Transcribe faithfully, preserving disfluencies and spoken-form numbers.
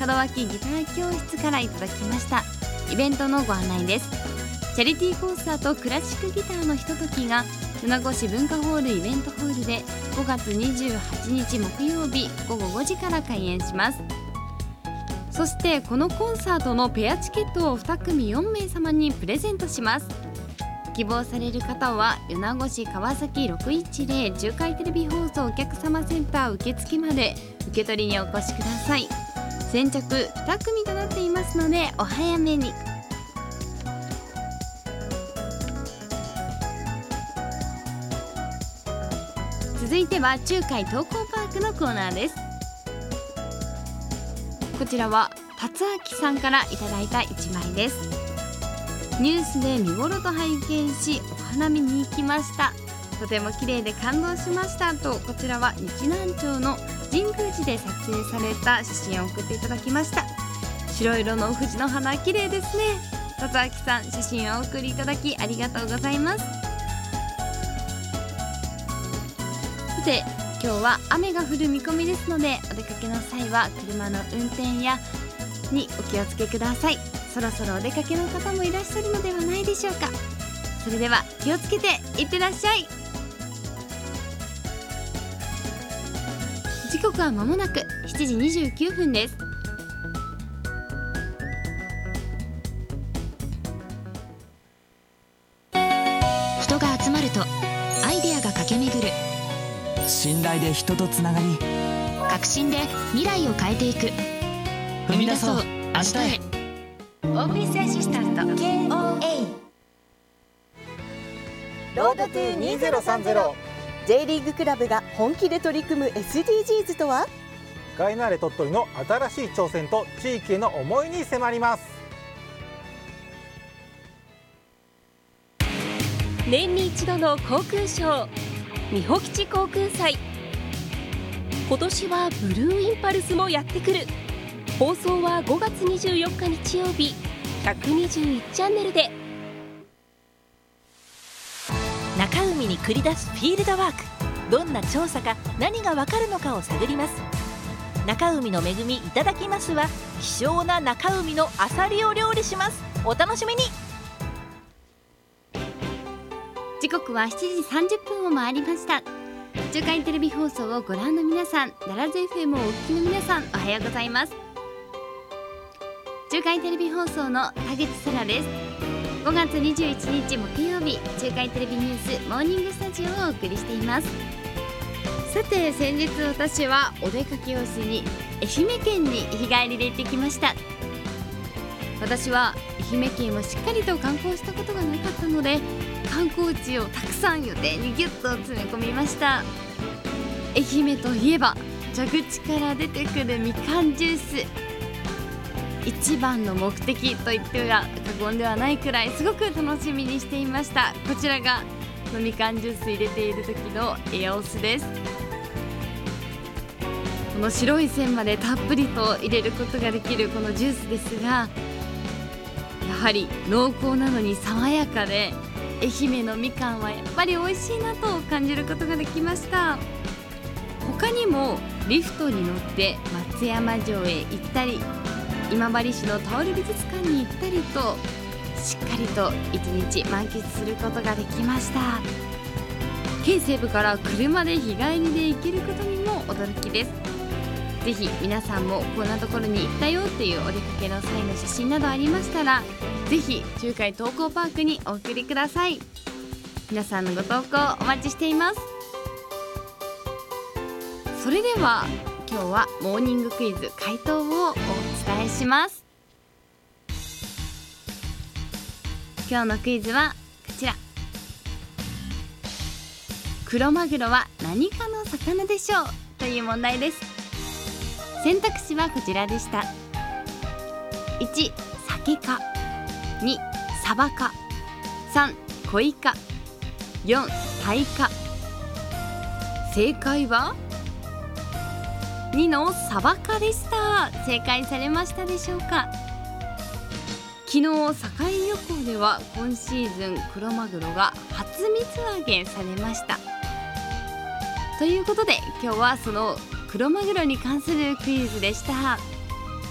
門脇ギター教室からいただきました。イベントのご案内です。チャリティーコンサートクラシックギターのひとときが米子市文化ホールイベントホールでごがつにじゅうはちにち木曜日ごごごじから開演します。そしてこのコンサートのペアチケットをに組よんめい様にプレゼントします。希望される方は米子市川崎ろくいちゼロ中海テレビ放送お客様センター受付まで受け取りにお越しください。先着に組となっていますのでお早めに。続いては中海東光パークのコーナーです。こちらは達明さんからいただいたいちまいです。ニュースで見頃と拝見しお花見に行きました。とても綺麗で感動しましたと、こちらは日南町の神宮寺で撮影された写真を送っていただきました。白色の藤の花綺麗ですね。達明さん、写真をお送りいただきありがとうございます。さて今日は雨が降る見込みですので、お出かけの際は車の運転やにお気をつけください。そろそろお出かけの方もいらっしゃるのではないでしょうか。それでは気をつけていってらっしゃい。時刻は間もなくしちじにじゅうきゅうふんです。 人が集まるとアイデアが駆け巡る。 信頼で人とつながり、 革新で未来を変えていく。 踏み出そう明日へ。 オーフィスアシスタント ケーオーエーロードトゥにせんさんじゅう J リーグクラブが本気で取り組む エスディージーズ とは。 ガイナーレ鳥取の新しい挑戦と地域への思いに迫ります。 年に一度の航空ショー、美保基地航空祭。今年はブルーインパルスもやってくる。放送はごがつにじゅうよっか日曜日ひゃくにじゅういちチャンネルで。 中海に繰り出すフィールドワーク。どんな調査か何がわかるのかを探ります。中海の恵みいただきますは希少な中海のアサリを料理します。お楽しみに。 時刻はしちじさんじゅっぷんを回りました。中海テレビ放送をご覧の皆さん、ダラズ エフエム をお聞きの皆さん、おはようございます。中海テレビ放送の田口沙羅です。ごがつにじゅういちにち木曜日、中海テレビニュースモーニングスタジオをお送りしています。さて先日私はお出かけをしに愛媛県に日帰りで行ってきました。私は愛媛県をしっかりと観光したことがなかったので、観光地をたくさん予定にギュッと詰め込みました。愛媛といえば蛇口から出てくるみかんジュース、一番の目的と言っては過言ではないくらいすごく楽しみにしていました。こちらがこのみかんジュース入れている時の様子です。この白い線までたっぷりと入れることができるこのジュースですが、やはり濃厚なのに爽やかで、愛媛のみかんはやっぱり美味しいなと感じることができました。他にもリフトに乗って松山城へ行ったり、今治市のタオル美術館に行ったりと、しっかりと一日満喫することができました。県西部から車で日帰りで行けることにも驚きです。ぜひ皆さんもこんなところに行ったよっていうお出かけの際の写真などありましたら、ぜひ中海東光パークにお送りください。皆さんのご投稿お待ちしています。それでは今日はモーニングクイズ回答をお伝えします。今日のクイズはこちら。クロマグロは何科の魚でしょうという問題です。選択肢はこちらでした。いち、サケ科、に、サバ科、さん、コイ科、よん、タイ科。正解はにのサバ科でした。正解されましたでしょうか。昨日境漁港では今シーズンクロマグロが初水揚げされました。ということで今日はそのクロマグロに関するクイズでした。